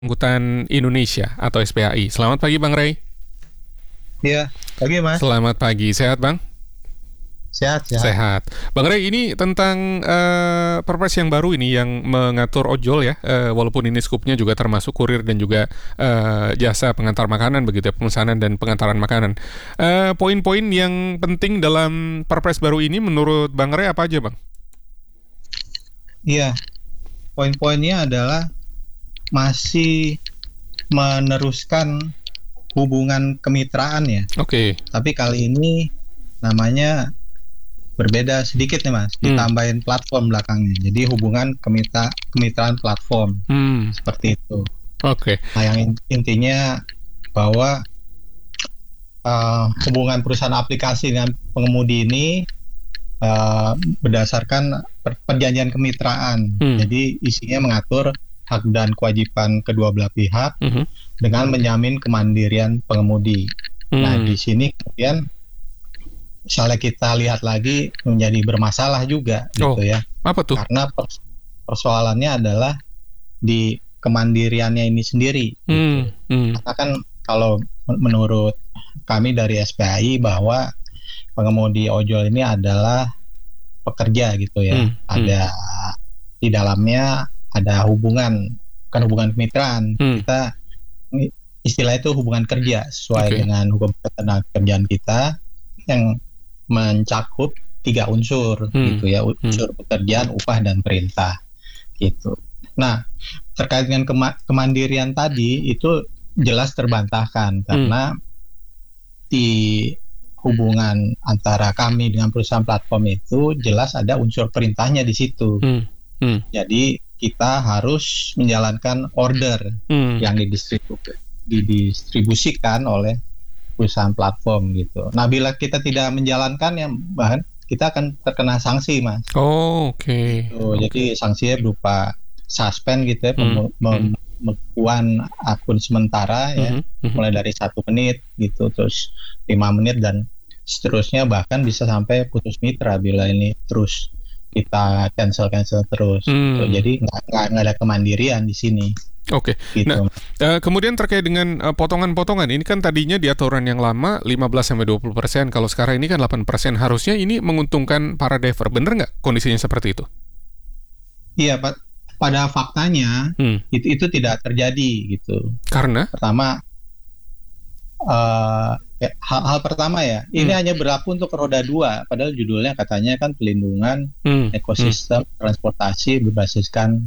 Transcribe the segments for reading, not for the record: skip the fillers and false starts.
Angkutan Indonesia atau SPAI. Selamat pagi Bang Ray. Iya, pagi Mas. Selamat pagi. Sehat Bang? Sehat, sehat. Sehat. Bang Ray, ini tentang Perpres yang baru ini yang mengatur ojol ya. Walaupun ini skupnya juga termasuk kurir dan juga jasa pengantar makanan begitu ya, pemesanan dan pengantaran makanan. Poin-poin yang penting dalam Perpres baru ini menurut Bang Ray apa aja Bang? Iya, poin-poinnya adalah masih meneruskan hubungan kemitraan ya. Oke. Tapi kali ini namanya berbeda sedikit nih Mas. Ditambahin platform belakangnya. Jadi hubungan kemitraan platform. Seperti itu. Oke. Nah, yang intinya bahwa hubungan perusahaan aplikasi dengan pengemudi ini berdasarkan perjanjian kemitraan. Jadi isinya mengatur hak dan kewajiban kedua belah pihak dengan menjamin kemandirian pengemudi. Nah, di sini kemudian misalnya kita lihat lagi menjadi bermasalah juga gitu ya. Apa tuh? Karena persoalannya adalah di kemandiriannya ini sendiri. Gitu. Karena kan kalau menurut kami dari SPAI bahwa pengemudi ojol ini adalah pekerja gitu ya. Ada di dalamnya ada hubungan, bukan hubungan kemitraan. Kita istilah itu hubungan kerja sesuai dengan hukum ketenagakerjaan kita yang mencakup 3 unsur gitu ya, unsur pekerjaan, upah dan perintah gitu. Nah, terkait dengan kemandirian tadi itu jelas terbantahkan karena di hubungan antara kami dengan perusahaan platform itu jelas ada unsur perintahnya di situ. Jadi kita harus menjalankan order yang didistribusikan oleh perusahaan platform gitu. Nah, bila kita tidak menjalankan ya bahkan kita akan terkena sanksi, Mas. Oke. Jadi sanksinya berupa suspend gitu ya, pembekuan akun sementara ya, mulai dari 1 menit gitu, terus 5 menit dan seterusnya, bahkan bisa sampai putus mitra bila ini terus kita cancel terus. Jadi nggak ada kemandirian di sini. Oke. Gitu. Nah, kemudian terkait dengan potongan-potongan, ini kan tadinya di aturan yang lama 15-20%, kalau sekarang ini kan 8%. Harusnya ini menguntungkan para driver. Bener nggak kondisinya seperti itu? Iya, Pak. Pada faktanya itu tidak terjadi gitu. Karena? Pertama, hal pertama ya, ini hanya berlaku untuk roda 2, padahal judulnya katanya kan pelindungan ekosistem transportasi berbasiskan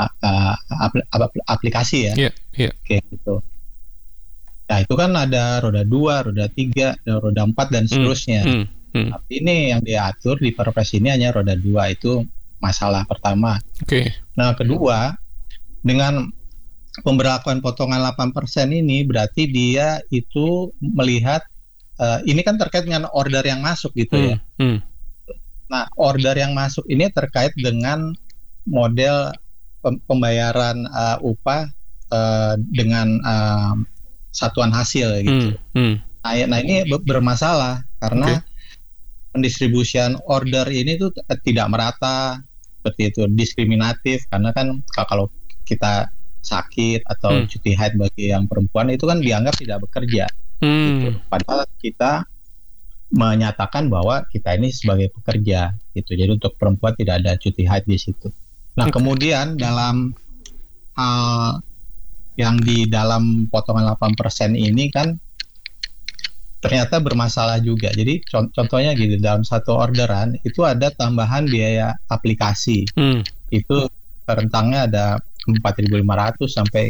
aplikasi ya. Kayak gitu. Nah, itu kan ada roda 2, roda 3, roda 4 dan seterusnya. Tapi ini yang diatur di Perpres ini hanya roda 2, itu masalah pertama. Nah, kedua, dengan pemberlakuan potongan 8% ini berarti dia itu melihat ini kan terkait dengan order yang masuk gitu ya. Nah, order yang masuk ini terkait dengan model pembayaran upah dengan satuan hasil gitu. Nah, ini bermasalah karena pendistribusian order ini tuh tidak merata, seperti itu, diskriminatif, karena kan kalau kita sakit atau cuti haid bagi yang perempuan itu kan dianggap tidak bekerja gitu. Padahal kita menyatakan bahwa kita ini sebagai pekerja gitu. Jadi untuk perempuan tidak ada cuti haid di situ. Nah, kemudian dalam hal yang di dalam potongan 8% ini kan ternyata bermasalah juga. Jadi contohnya gitu, dalam satu orderan itu ada tambahan biaya aplikasi. Itu rentangnya ada 4.500 sampai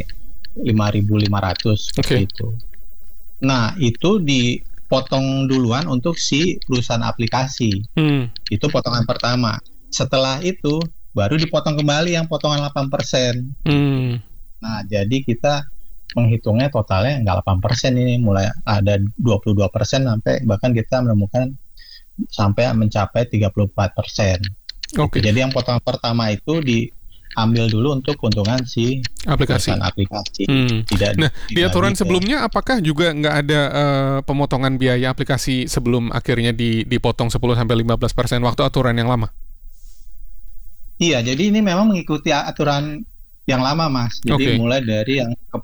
5.500 gitu. Nah, itu dipotong duluan untuk si perusahaan aplikasi. Itu potongan pertama. Setelah itu baru dipotong kembali yang potongan 8%. Nah, jadi kita menghitungnya totalnya nggak 8% ini, mulai ada 22% sampai bahkan kita menemukan sampai mencapai 34%. Jadi yang potongan pertama itu diambil dulu untuk keuntungan si aplikasi. Nah, di aturan sebelumnya apakah juga nggak ada pemotongan biaya aplikasi sebelum akhirnya dipotong 10-15% waktu aturan yang lama? Iya, jadi ini memang mengikuti aturan yang lama Mas. Jadi mulai dari yang